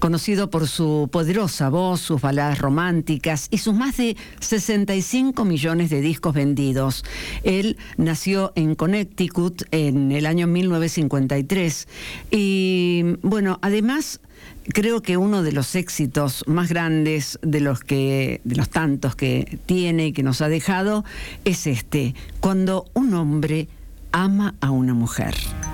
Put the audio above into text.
conocido por su poderosa voz, sus baladas románticas y sus más de 65 millones de discos vendidos. Él nació en Connecticut en el año 1953 y, bueno, además creo que uno de los éxitos más grandes de los tantos que tiene y que nos ha dejado es este: Cuando un hombre ama a una mujer.